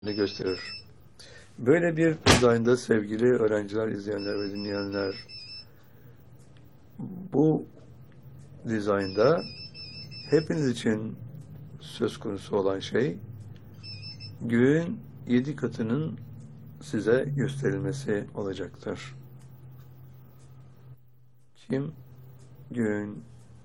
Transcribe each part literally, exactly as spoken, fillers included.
gösterir. Böyle bir dizaynda sevgili öğrenciler, izleyenler ve dinleyenler, bu dizaynda hepiniz için söz konusu olan şey, göğün yedi katının size gösterilmesi olacaktır. Kim göğün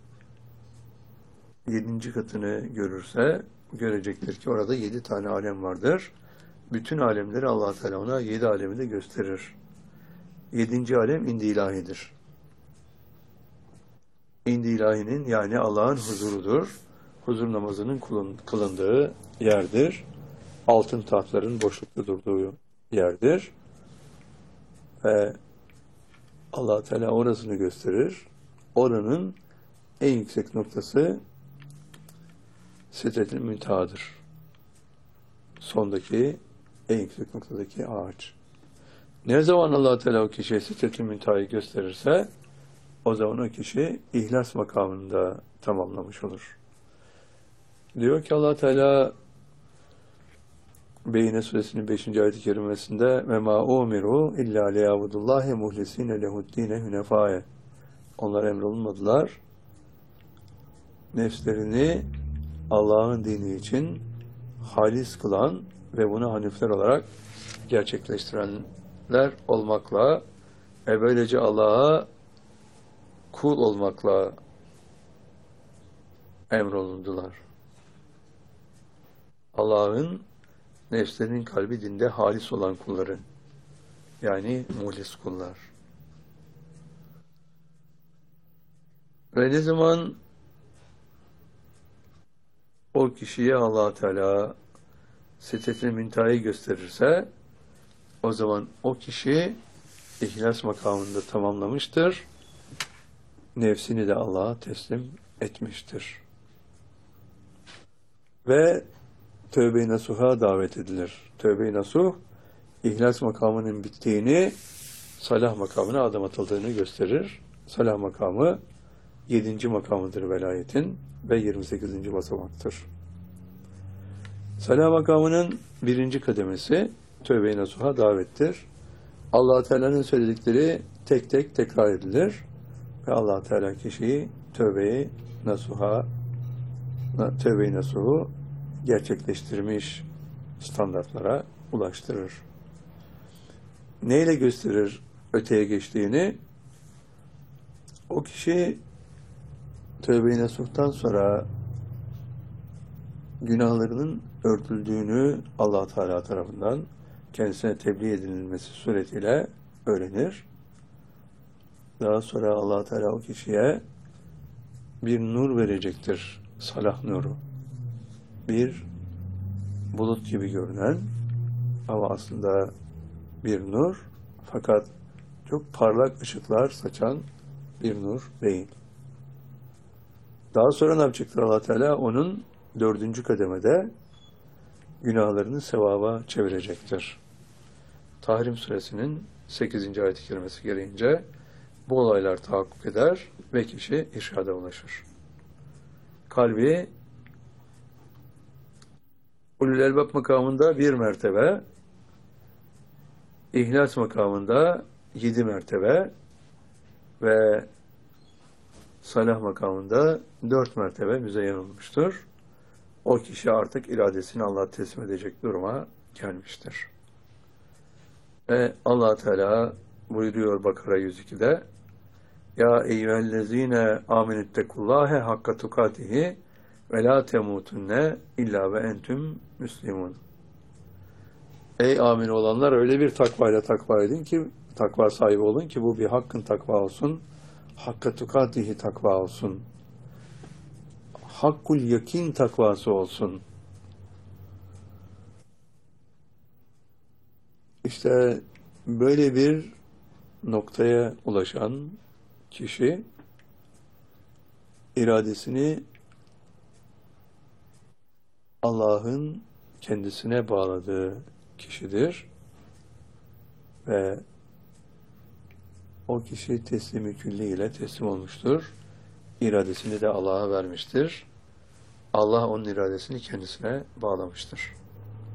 yedinci katını görürse görecektir ki orada yedi tane alem vardır. Bütün alemleri Allah Teala ona yedi alemi de gösterir. Yedinci alem indi ilahidir. İndi ilahinin yani Allah'ın huzurudur. Huzur namazının kılındığı yerdir. Altın tahtların boşlukta durduğu yerdir. Ve Allah Teala orasını gösterir. Oranın en yüksek noktası Sidret-i Münteha'dır. Sondaki en yüksek noktadaki ağaç. Ne zaman Allah Teala o kişiye Sidret-i Münteha'yı gösterirse o zaman o kişi ihlas makamında tamamlamış olur. Diyor ki Allah Teala Beyne suresinin beşinci ayet-i kerimesinde ve ma umiru illa liyabudullahi muhlisine lehuddine hunefae. Onlar emrolunmadılar. Nefslerini Allah'ın dini için halis kılan ve bunu hanifler olarak gerçekleştirenler olmakla ve böylece Allah'a kul olmakla emrolundular. Allah'ın nefslerinin kalbi dinde halis olan kulları, yani muhlis kullar. Ve ne zaman o kişiye Allah Teala Sidret-i Münteha'yı gösterirse o zaman o kişi ihlas makamında tamamlamıştır. Nefsini de Allah'a teslim etmiştir. Ve tövbe-i nasuh'a davet edilir. Tövbe-i nasuh, ihlas makamının bittiğini, salah makamına adım atıldığını gösterir. Salah makamı yedinci makamıdır velayetin ve yirmi sekizinci basamaktır. Salah makamının birinci kademesi tövbe-i nasuh'a davettir. Allah Teala'nın söyledikleri tek tek tekrar edilir ve Allah Teala kişiyi tövbe-i nasuh'a tövbe-i nasuh'u gerçekleştirmiş standartlara ulaştırır. Neyle gösterir öteye geçtiğini? O kişi tövbe-i nasuh'tan sonra günahlarının örtüldüğünü Allah Teala tarafından kendisine tebliğ edilmesi suretiyle öğrenir. Daha sonra Allah Teala o kişiye bir nur verecektir. Salah nuru. Bir bulut gibi görünen ama aslında bir nur, fakat çok parlak ışıklar saçan bir nur değil. Daha sonra ne yapacaktır Allah Teala? Onun dördüncü kademede günahlarını sevaba çevirecektir. Tahrim suresinin sekizinci ayet-i kerimesi gereğince bu olaylar tahakkuk eder ve kişi irşada ulaşır. Kalbi Ulul Elbab makamında bir mertebe, İhlas makamında yedi mertebe ve Salah makamında dört mertebe müzeyyen olmuştur. O kişi artık iradesini Allah'a teslim edecek duruma gelmiştir. Ve Allah Teala buyuruyor Bakara yüz iki'de Ya eyyühellezine amenüttekullâhe hakka tukatihi ve la temutunne illa ve entüm müslimun. Ey amin olanlar, öyle bir takvayla takva edin ki, takva sahibi olun ki bu bir hakkın takva olsun. Hakka tukatihi takva olsun. Hakkul yakin takvası olsun. İşte böyle bir noktaya ulaşan kişi iradesini Allah'ın kendisine bağladığı kişidir ve o kişi teslimi külli ile teslim olmuştur. İradesini de Allah'a vermiştir. Allah onun iradesini kendisine bağlamıştır.